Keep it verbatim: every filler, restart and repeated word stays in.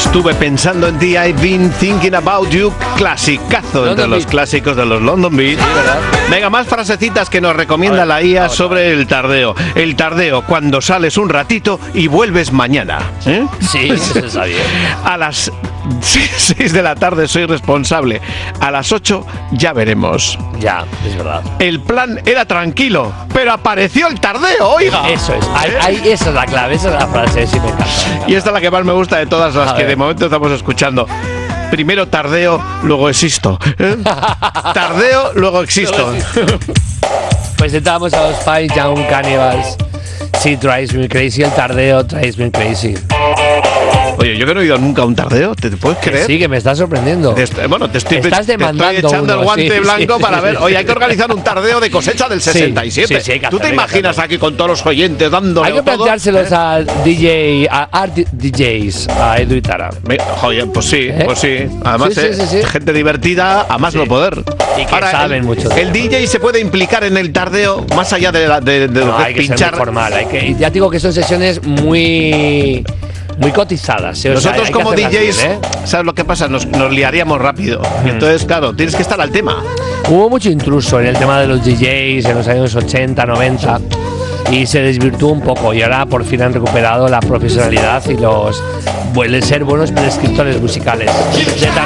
Estuve pensando en ti, I've been thinking about you. Clasicazo entre London los Beat. clásicos de los London Beat. Sí, ¿verdad? Venga, más frasecitas que nos recomienda ver, la I A ahora. sobre el tardeo. El tardeo, cuando sales un ratito y vuelves mañana. ¿Eh? Sí, eso está bien. A las seis de la tarde soy responsable. A las ocho ya veremos. Ya, es verdad. El plan era tranquilo, pero apareció el tardeo, oiga. Eso es. Ahí, ahí- esa es la clave, esa es la frase. Sí, me encanta. me encanta. Y esta es la que más me gusta de todas las A que ver. de momento estamos escuchando. Primero tardeo, luego existo. ¿Eh? Tardeo, luego existo. Pues entramos a los Five Young Cannibals. Sí, Drives Me Crazy, el tardeo Drives Me Crazy. Oye, yo que no he ido nunca a un tardeo, ¿te, te puedes creer? Sí, que me está sorprendiendo. Te est- bueno, te estoy, Estás te estoy demandando echando uno, el guante sí, blanco sí, para sí, ver. sí. Oye, hay que organizar un tardeo de cosecha del Sí, sesenta y siete. sí, sí, hay que ¿Tú te hacerlo, hay que imaginas hacerlo. aquí con todos los oyentes dándole Hay que todo? planteárselos a D J, a Art D Js, a Edu y Tara. Me- Oye, pues sí, ¿Eh? pues sí. Además, Sí, sí, eh, sí, sí. gente divertida, a más Sí. no poder. Y que saben el, mucho de El eso. D J se puede implicar en el tardeo más allá de, la- de, de lo No, que hay es que ser pinchar. muy formal. Hay que, ya te digo que son sesiones muy, muy cotizadas. ¿eh? O sea, Nosotros hay que como D hacerlas Js, bien, ¿eh? ¿sabes lo que pasa? Nos, nos liaríamos rápido. Y entonces, claro, tienes que estar al tema. Hubo mucho intruso en el tema de los D Js en los años ochenta, noventa y se desvirtuó un poco y ahora por fin han recuperado la profesionalidad y los vuelven a ser buenos prescriptores musicales. De